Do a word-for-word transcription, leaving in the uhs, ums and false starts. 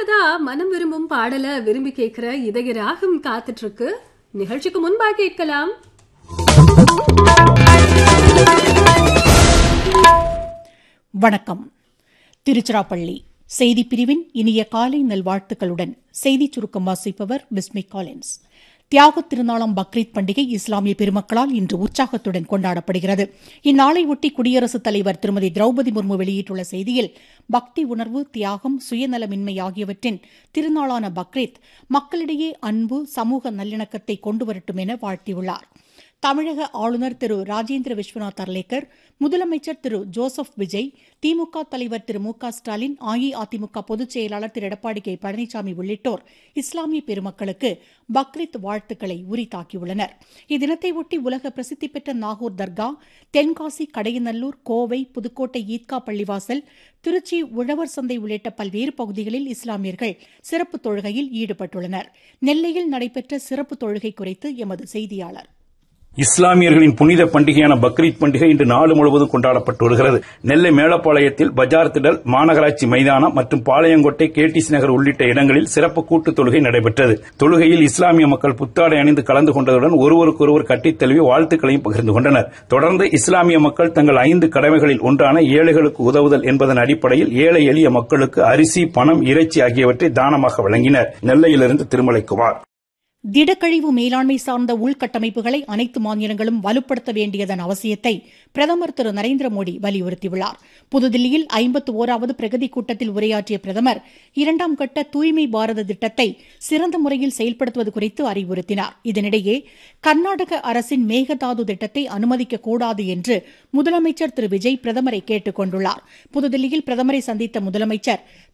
அடுத்ததா மனம் விரும்பும் பாடல விரும்பி கேட்கிற இதய ராகம் காத்துட்டு இருக்கு. நிகழ்ச்சிக்கு முன்பா கேட்கலாம். வணக்கம். திருச்சிராப்பள்ளி செய்திப் பிரிவின் இனிய காலை நல்வாழ்த்துக்களுடன் செய்திச் சுருக்கம் வாசிப்பவர் பிஸ்மி காலின்ஸ். தியாகத் திருநாளாம் பக்ரீத் பண்டிகை இஸ்லாமிய பெருமக்களால் இன்று உற்சாகத்துடன் கொண்டாடப்படுகிறது. இந்நாளையொட்டி குடியரசுத் தலைவர் திருமதி திரௌபதி முர்மு வெளியிட்டுள்ள செய்தியில், பக்தி உணர்வு, தியாகம், சுயநலமின்மை ஆகியவற்றின் திருநாளான பக்ரீத் மக்களிடையே அன்பு, சமூக நல்லிணக்கத்தை கொண்டுவரட்டும் என வாழ்த்தியுள்ளார். தமிழக ஆளுநர் திரு ராஜேந்திர விஸ்வநாத் அர்லேக்கர், முதலமைச்சர் திரு ஜோசப் விஜய், திமுக தலைவர் திரு மு க ஸ்டாலின், அஇஅதிமுக பொதுச் செயலாளர் திரு எடப்பாடி கே பழனிசாமி உள்ளிட்டோர் இஸ்லாமிய பெருமக்களுக்கு பக்ரீத் வாழ்த்துக்களை உரித்தாக்கியுள்ளனர். இத்தினத்தையொட்டி உலக பிரசித்தி பெற்ற நாகூர் தர்கா, தென்காசி கடையநல்லூர், கோவை, புதுக்கோட்டை ஈத்கா பள்ளிவாசல், திருச்சி உழவர் சந்தை உள்ளிட்ட பல்வேறு பகுதிகளில் இஸ்லாமியர்கள் சிறப்பு தொழுகையில் ஈடுபட்டுள்ளனர். நெல்லையில் நடைபெற்ற சிறப்பு தொழுகை குறித்து எமது செய்தியாளர். இஸ்லாமியர்களின் புனித பண்டிகையான பக்ரீத் பண்டிகை இன்று நாடு முழுவதும் கொண்டாடப்பட்டு வருகிறது. நெல்லை மேலப்பாளையத்தில் பஜார் திடல், மாநகராட்சி மைதானம் மற்றும் பாளையங்கோட்டை, கேடிசி நகர் உள்ளிட்ட இடங்களில் சிறப்பு கூட்டு தொழுகை நடைபெற்றது. தொழுகையில் இஸ்லாமிய மக்கள் புத்தாடை அணிந்து கலந்து கொண்டதுடன் ஒருவருக்கொருவர் கட்டித் தழுவி வாழ்த்துக்களையும் பகிர்ந்து கொண்டனர். தொடர்ந்து இஸ்லாமிய மக்கள் தங்கள் ஐந்து கடமைகளில் ஒன்றான ஏழைகளுக்கு உதவுதல் என்பதன் அடிப்படையில் ஏழை எளிய மக்களுக்கு அரிசி, பணம், இறைச்சி ஆகியவற்றை தானமாக வழங்கினர். நெல்லையிலிருந்து திருமலைக்குமார். திடக்கழிவு மேலாண்மை சார்ந்த உள்கட்டமைப்புகளை அனைத்து மாநிலங்களும் வலுப்படுத்த வேண்டியதன் அவசியத்தை பிரதமர் திரு நரேந்திர மோடி வலியுறுத்தியுள்ளார். புதுதில்லியில் ஐம்பத்து ஓராவது பிரகதி கூட்டத்தில் உரையாற்றிய பிரதமர், இரண்டாம் கட்ட தூய்மை பாரத திட்டத்தை சிறந்த முறையில் செயல்படுத்துவது குறித்து அறிவுறுத்தினார். இதனிடையே கர்நாடக அரசின் மேகதாது திட்டத்தை அனுமதிக்கக்கூடாது என்று முதலமைச்சர் திரு விஜய் பிரதமரை கேட்டுக் கொண்டுள்ளார். புதுதில்லியில் பிரதமரை சந்தித்த முதலமைச்சர்,